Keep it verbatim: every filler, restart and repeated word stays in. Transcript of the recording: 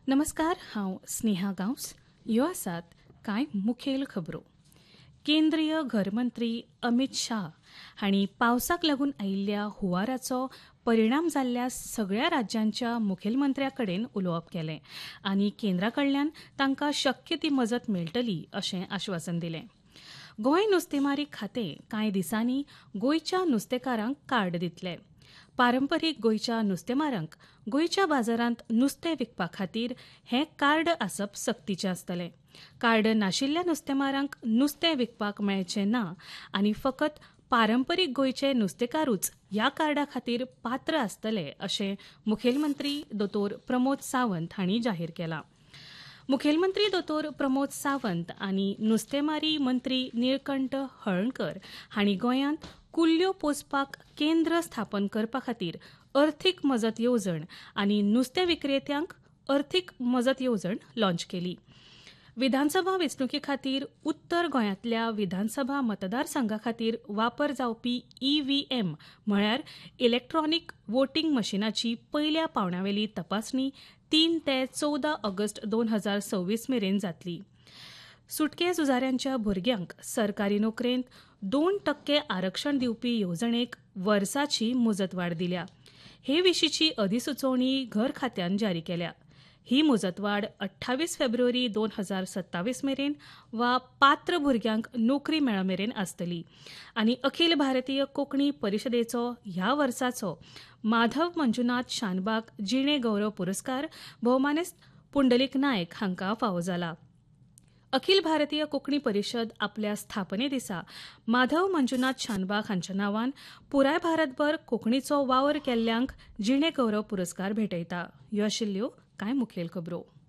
नमस्कार, हांव स्नेहा गांवस. ह्यो आसात कांय मुखेल खबरो. केंद्रीय घरमंत्री अमित शाह हांणी पावसाक लागून आयिल्ल्या हुंवाराचो परिणाम जाल्ल्या सगळ्या राज्यांच्या मुखेलमंत्र्यां कडेन उलोवप केलें आनी केंद्रा कडल्यान तांकां शक्य ती मजत मेळटली अशें आश्वासन दिलें. गोंय नुस्तेमारी खातें कांय दिसांनी गोंयच्या नुस्तेकारांक कार्ड दितलें. पारंपरीक गोंयच्या नुस्तेमारांक गोंयच्या बाजारांत नुस्तें विकपा खातीर हें कार्ड आसप सक्तीचें आसतलें. कार्ड नाशिल्ल्या नुस्तेमारांक नुस्तें विकपाक मेळचें ना आनी फकत पारंपरीक गोंयचे नुस्तेकारूच ह्या कार्डा खातीर पात्र आसतले अशें मुखेलमंत्री दोतोर प्रमोद सावंत हांणी जाहीर केलां. मुखेलमंत्री दोतोर प्रमोद सावंत आनी नुस्तेमारी मंत्री निळकंठ हळर्णकर हांणी गोंयांत कुल्ल्यो पोसपाक केंद्र स्थापन करपा खातीर अर्थीक मजत येवजण आनी नुस्तें विक्रेत्यांक अर्थीक मजत येवजण लॉन्च केली. विधानसभा वेंचणुके खातीर उत्तर गोंयांतल्या विधानसभा मतदारसंघा खातीर वापर जावपी ईव्हीएम म्हळ्यार इलेक्ट्रॉनीक वोटींग मशिनाची पयल्या पावंड्यावेली तपासणी तीन ते चवदा ऑगस्ट दोन हजार सव्वीस मेरेन जातली. सुटके झुजाऱ्यांच्या भुरग्यांक सरकारी नोकरेंत दोन टक्के आरक्षण दिवपी येवजणेक वर्साची मुजतवाड दिल्या. हे विशींची अधिसुचोवणी घर खात्यान जारी केल्या. ही मुजतवाड अठ्ठावीस फेब्रुवारी दोन हजार सत्तावीस मेरेन वा पात्र भुरग्यांक नोकरी मेळ मेरेन आसतली आनी अखिल भारतीय कोंकणी परिशदेचो ह्या वर्साचो माधव मंजुनाथ शानबाग जिणे गौरव पुरस्कार भौमानेस्त पुंडलीक नायक हांकां फावो जाला. अखिल भारतीय कोंकणी परिशद आपल्या स्थापने दिसा माधव मंजुनाथ शानबाग हांच्या नांवान पुराय भारतभर कोंकणीचो वावर केल्ल्यांक जिणे गौरव पुरस्कार भेटयता. ह्यो आशिल्ल्यो कांय मुखेल खबरो.